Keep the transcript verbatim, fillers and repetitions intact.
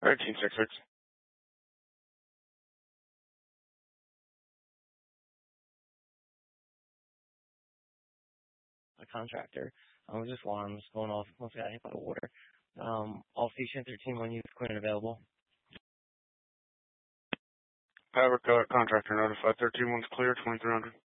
thirteen six six. A contractor. I was just wondering, I'm just going off once I got hit by the water. Um, all station thirteen one units clear and available. Power cut, contractor notified, thirteen one's clear, twenty-three hundred.